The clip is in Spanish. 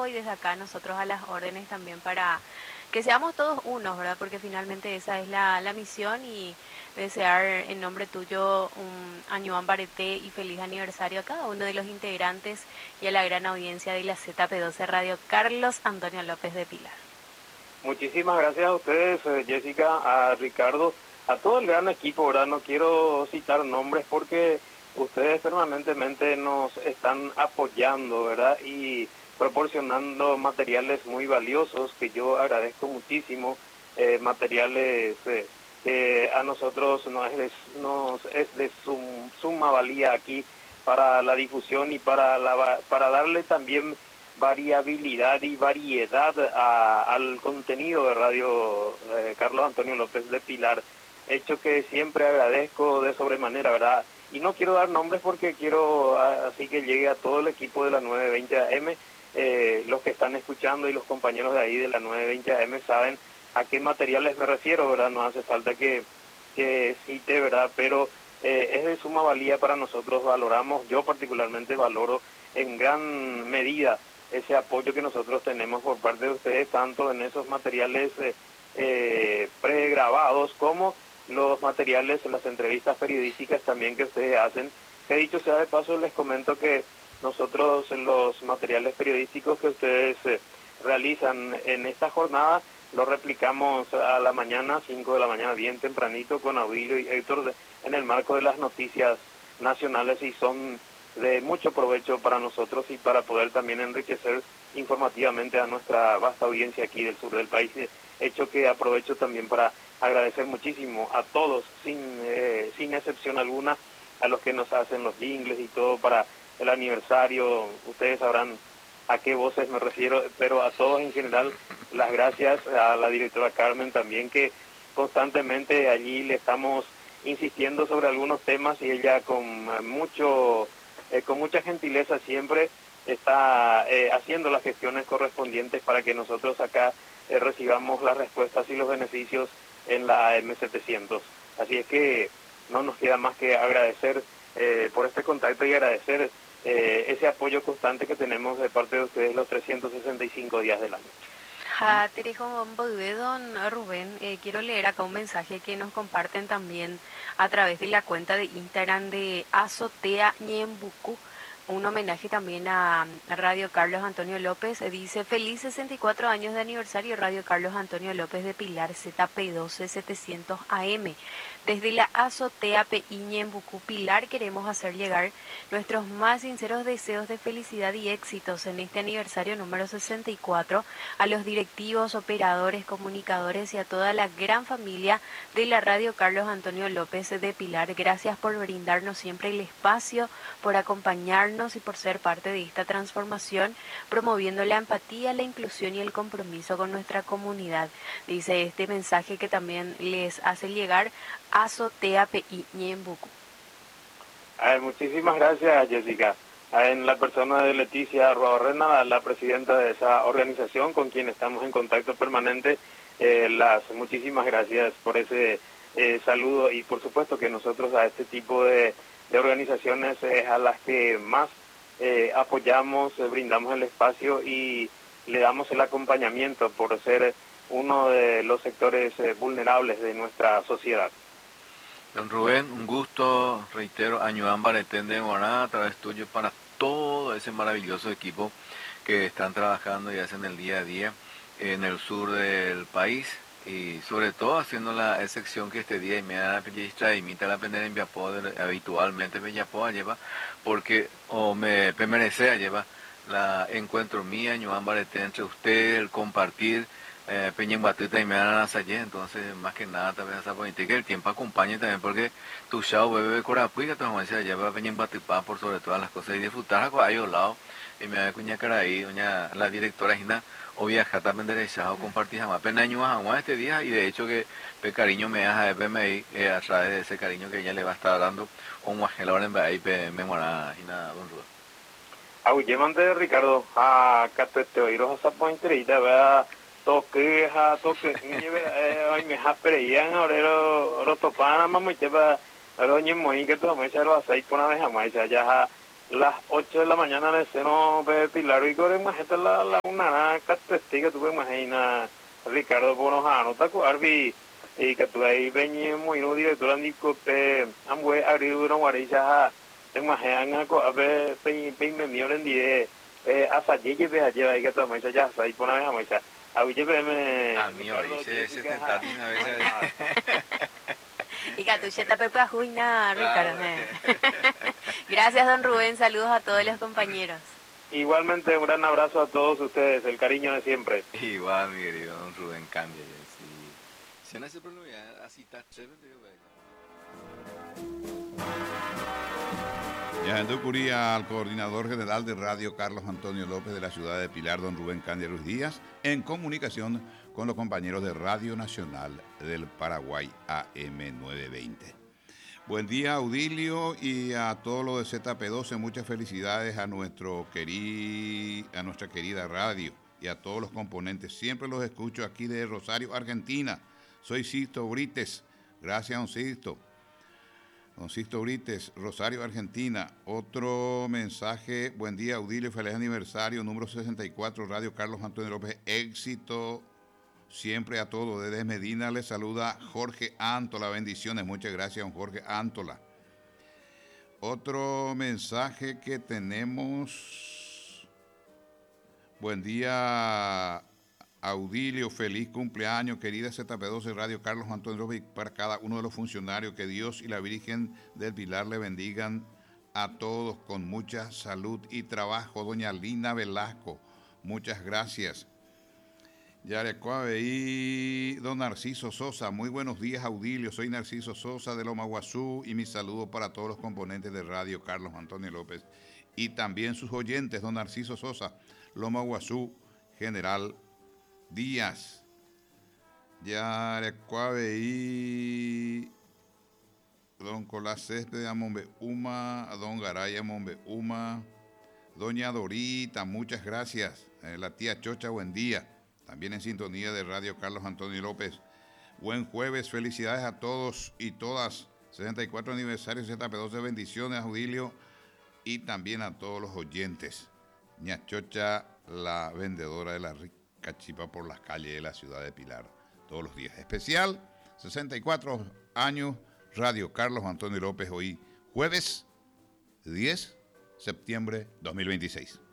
trabajo y desde acá nosotros a las órdenes también para que seamos todos unos, ¿verdad? Porque finalmente esa es la misión y desear en nombre tuyo un año Ambarete y feliz aniversario a cada uno de los integrantes y a la gran audiencia de la ZP12 Radio Carlos Antonio López de Pilar. Muchísimas gracias a ustedes, Jessica, a Ricardo, a todo el gran equipo, ¿verdad? No quiero citar nombres porque ustedes permanentemente nos están apoyando, ¿verdad? Y proporcionando materiales muy valiosos que yo agradezco muchísimo, materiales que a nosotros nos es de suma valía aquí para la difusión y para darle también variabilidad y variedad al contenido de Radio Carlos Antonio López de Pilar, hecho que siempre agradezco de sobremanera, ¿verdad? Y no quiero dar nombres porque quiero así que llegue a todo el equipo de la 920 AM, los que están escuchando y los compañeros de ahí de la 920 AM saben a qué materiales me refiero, ¿verdad? No hace falta que cite, ¿verdad? Pero es de suma valía para nosotros, valoramos, yo particularmente valoro en gran medida ese apoyo que nosotros tenemos por parte de ustedes, tanto en esos materiales pregrabados como los materiales, las entrevistas periodísticas también que ustedes hacen. Que dicho sea de paso, les comento que nosotros en los materiales periodísticos que ustedes realizan en esta jornada, lo replicamos a la mañana, 5 de la mañana, bien tempranito, con Aurelio y Héctor, en el marco de las noticias nacionales y son de mucho provecho para nosotros y para poder también enriquecer informativamente a nuestra vasta audiencia aquí del sur del país, hecho que aprovecho también para agradecer muchísimo a todos, sin excepción alguna, a los que nos hacen los jingles y todo para el aniversario. Ustedes sabrán a qué voces me refiero, pero a todos en general, las gracias a la directora Carmen también, que constantemente allí le estamos insistiendo sobre algunos temas y ella con mucha gentileza siempre está haciendo las gestiones correspondientes para que nosotros acá recibamos las respuestas y los beneficios en la M700. Así es que no nos queda más que agradecer por este contacto y agradecer ese apoyo constante que tenemos de parte de ustedes los 365 días del año. Don Rubén, quiero leer acá un mensaje que nos comparten también a través de la cuenta de Instagram de Azotea Ñembucú. Un homenaje también a Radio Carlos Antonio López. Dice, feliz 64 años de aniversario Radio Carlos Antonio López de Pilar, ZP12 700 AM. Desde la Azotea Peña en Bucú, Pilar, queremos hacer llegar nuestros más sinceros deseos de felicidad y éxitos en este aniversario número 64 a los directivos, operadores, comunicadores y a toda la gran familia de la Radio Carlos Antonio López de Pilar. Gracias por brindarnos siempre el espacio, por acompañarnos y por ser parte de esta transformación, promoviendo la empatía, la inclusión y el compromiso con nuestra comunidad. Dice este mensaje que también les hace llegar Azotea Pi Ñembucú. Muchísimas gracias, Jessica. En la persona de Leticia Arruabarrena, la presidenta de esa organización con quien estamos en contacto permanente, muchísimas gracias por ese saludo y por supuesto que nosotros a este tipo de organizaciones es a las que más apoyamos, brindamos el espacio y le damos el acompañamiento por ser uno de los sectores vulnerables de nuestra sociedad. Don Rubén, un gusto, reitero, Añuan Baretén de Moná, a través tuyo para todo ese maravilloso equipo que están trabajando y hacen el día a día en el sur del país y sobre todo haciendo la excepción que este día y me da la imita la aprender en Viapó habitualmente me Viapó lleva porque o me merece lleva la encuentro mía Añuan Baretén entre ustedes, el compartir Peñen Batuta y me dan a Sayé, entonces más que nada también esa política que el tiempo acompañe también porque tu show bebé Corapuy que tu mamá se lleva Peñen Batupa por sobre todas las cosas y disfrutar a ellos lados y me da cuña cara ahí doña la directora Gina o viajar también derechado compartir jamás pena año más este día y de hecho que pe cariño me deja de PMI a través de ese cariño que ella le va a estar dando un guajelor en ahí me mora y nada don Rubén. Llevante Ricardo a Catete oíros a esa pointerita vea toque hoy me hasperían ahora topana mamá y te va a doña muy que tu mamá se lo hace por una vez jamás ya las 8 de la mañana en el seno de Pilar y corre más esta la una catestica tuve más ina Ricardo Bonojano taco arbi y que tu ahí venye muy no directora ni cote amwe arido guarilla en más anga co ave pe me miolen die asa llegue de allá y que toma ya sai pona me ama ya a oye me a mí se tentatina a veces. Y Catucheta Pepa Juina, Ricardo. Gracias, don Rubén. Saludos a todos los compañeros. Igualmente, un gran abrazo a todos ustedes. El cariño de siempre. Igual, mi querido don Rubén, cambia. Si no hace problema, así está chévere. Ya curía al coordinador general de radio Carlos Antonio López de la ciudad de Pilar, don Rubén Candia Ruiz Díaz, en comunicación con los compañeros de Radio Nacional del Paraguay AM920. Buen día, Audilio, y a todos los de ZP12, muchas felicidades a nuestra querida radio y a todos los componentes. Siempre los escucho aquí de Rosario, Argentina. Soy Sisto Brites. Gracias, don Sisto. Don Sisto Brites, Rosario, Argentina. Otro mensaje. Buen día, Audilio. Feliz aniversario. Número 64, Radio Carlos Antonio López. Éxito siempre a todos. Desde Medina les saluda Jorge Antola. Bendiciones. Muchas gracias, don Jorge Antola. Otro mensaje que tenemos. Buen día, Audilio, feliz cumpleaños, querida ZP12 Radio Carlos Antonio López, para cada uno de los funcionarios, que Dios y la Virgen del Pilar le bendigan a todos con mucha salud y trabajo. Doña Lina Velasco, muchas gracias. Yarecuave y don Narciso Sosa, muy buenos días, Audilio, soy Narciso Sosa de Loma Guazú y mis saludos para todos los componentes de Radio Carlos Antonio López y también sus oyentes, don Narciso Sosa, Loma Guazú, General Díaz. Yarecuave y don Colás Césped de Mombe Uma, don Garaya Mombe Uma, doña Dorita, muchas gracias. La tía Chocha, buen día. También en sintonía de Radio Carlos Antonio López. Buen jueves, felicidades a todos y todas. 64 aniversario ZP12, bendiciones, Audilio, y también a todos los oyentes. Ña Chocha, la vendedora de la rica chipa por las calles de la ciudad de Pilar, todos los días. Especial, 64 años, Radio Carlos Antonio López, hoy jueves 10 de septiembre 2026.